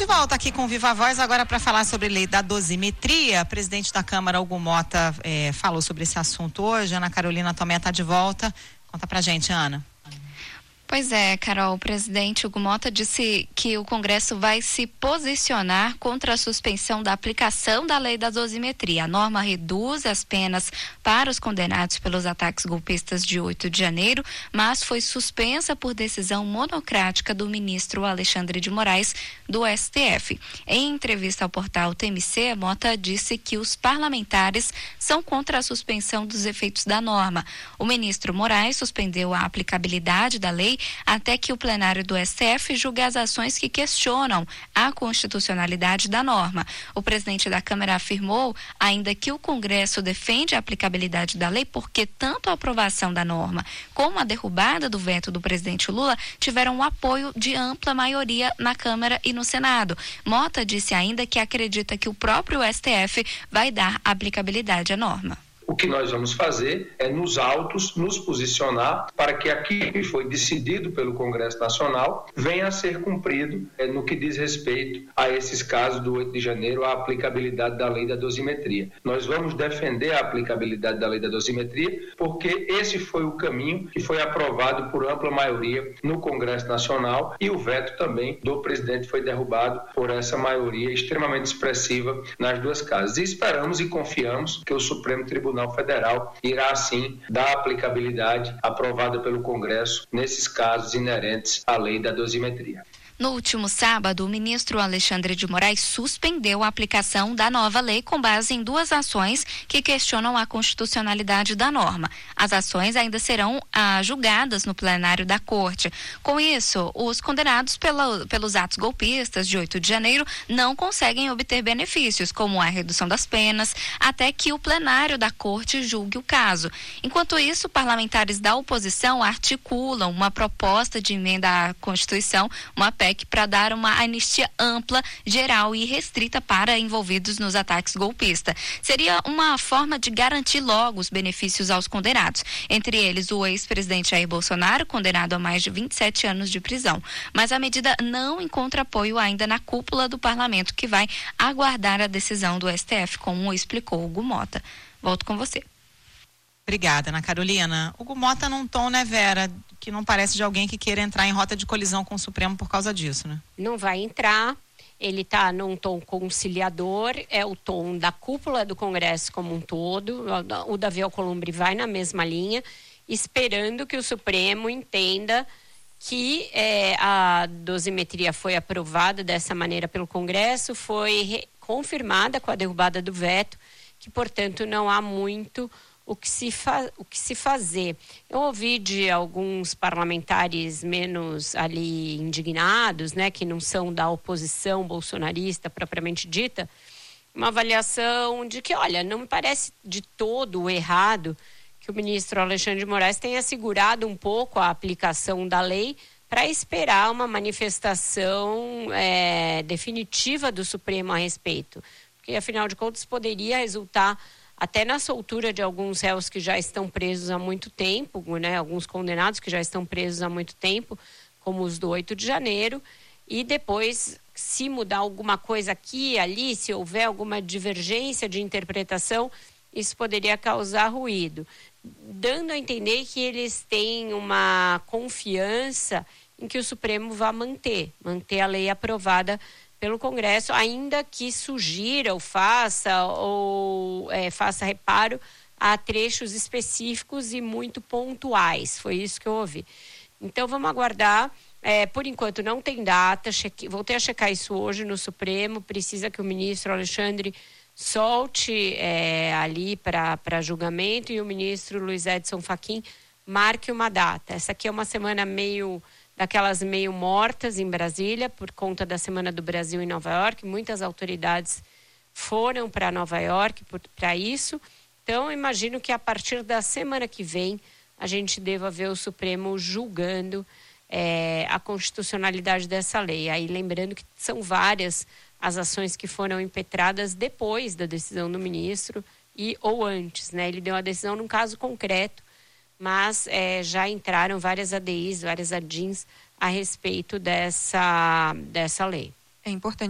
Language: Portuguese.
de volta aqui com Viva Voz, agora para falar sobre a lei da dosimetria. O presidente da Câmara, Hugo Motta, falou sobre esse assunto hoje. Ana Carolina Tomé está de volta. Conta pra gente, Ana. Pois é, Carol, o presidente Hugo Motta disse que o Congresso vai se posicionar contra a suspensão da aplicação da lei da dosimetria. A norma reduz as penas para os condenados pelos ataques golpistas de 8 de janeiro, mas foi suspensa por decisão monocrática do ministro Alexandre de Moraes, do STF. Em entrevista ao portal TMC, Motta disse que os parlamentares são contra a suspensão dos efeitos da norma. O ministro Moraes suspendeu a aplicabilidade da lei até que o plenário do STF julgue as ações que questionam a constitucionalidade da norma. O presidente da Câmara afirmou ainda que o Congresso defende a aplicabilidade da lei porque tanto a aprovação da norma como a derrubada do veto do presidente Lula tiveram o apoio de ampla maioria na Câmara e no Senado. Motta disse ainda que acredita que o próprio STF vai dar aplicabilidade à norma. O que nós vamos fazer é, nos autos, nos posicionar para que aquilo que foi decidido pelo Congresso Nacional venha a ser cumprido no que diz respeito a esses casos do 8 de janeiro, a aplicabilidade da lei da dosimetria. Nós vamos defender a aplicabilidade da lei da dosimetria porque esse foi o caminho que foi aprovado por ampla maioria no Congresso Nacional e o veto também do presidente foi derrubado por essa maioria extremamente expressiva nas duas casas. E esperamos e confiamos que o Supremo Tribunal Federal irá, sim, dar aplicabilidade aprovada pelo Congresso nesses casos inerentes à lei da dosimetria. No último sábado, o ministro Alexandre de Moraes suspendeu a aplicação da nova lei com base em 2 ações que questionam a constitucionalidade da norma. As ações ainda serão julgadas no plenário da Corte. Com isso, os condenados pelos atos golpistas de 8 de janeiro não conseguem obter benefícios, como a redução das penas, até que o plenário da Corte julgue o caso. Enquanto isso, parlamentares da oposição articulam uma proposta de emenda à Constituição, uma PEC para dar uma anistia ampla, geral e restrita para envolvidos nos ataques golpistas. Seria uma forma de garantir logo os benefícios aos condenados, entre eles o ex-presidente Jair Bolsonaro, condenado a mais de 27 anos de prisão. Mas a medida não encontra apoio ainda na cúpula do parlamento, que vai aguardar a decisão do STF, como explicou Hugo Motta. Volto com você. Obrigada, Ana Carolina. Hugo Motta num tom, né, Vera, que não parece de alguém que queira entrar em rota de colisão com o Supremo por causa disso, né? Não vai entrar, ele está num tom conciliador, é o tom da cúpula do Congresso como um todo. O Davi Alcolumbre vai na mesma linha, esperando que o Supremo entenda que a dosimetria foi aprovada dessa maneira pelo Congresso, foi confirmada com a derrubada do veto, que, portanto, não há muito o que se fazer. Eu ouvi de alguns parlamentares menos ali indignados, né, que não são da oposição bolsonarista propriamente dita, uma avaliação de que, olha, não me parece de todo errado que o ministro Alexandre de Moraes tenha segurado um pouco a aplicação da lei para esperar uma manifestação definitiva do Supremo a respeito. Porque, afinal de contas, poderia resultar até na soltura de alguns réus que já estão presos há muito tempo, né? Alguns condenados que já estão presos há muito tempo, como os do 8 de janeiro, e depois, se mudar alguma coisa aqui e ali, se houver alguma divergência de interpretação, isso poderia causar ruído, dando a entender que eles têm uma confiança em que o Supremo vai manter a lei aprovada pelo Congresso, ainda que sugira ou faça reparo a trechos específicos e muito pontuais. Foi isso que eu ouvi. Então, vamos aguardar. Por enquanto, não tem data. Voltei a checar isso hoje no Supremo. Precisa que o ministro Alexandre solte ali para julgamento e o ministro Luiz Edson Fachin marque uma data. Essa aqui é uma semana daquelas meio mortas em Brasília, por conta da Semana do Brasil em Nova York. Muitas autoridades foram para Nova York para isso. Então, imagino que a partir da semana que vem, a gente deva ver o Supremo julgando a constitucionalidade dessa lei. Aí, lembrando que são várias as ações que foram impetradas depois da decisão do ministro ou antes, né? Ele deu a decisão num caso concreto, mas já entraram várias ADIs, várias ADINs a respeito dessa lei. É importante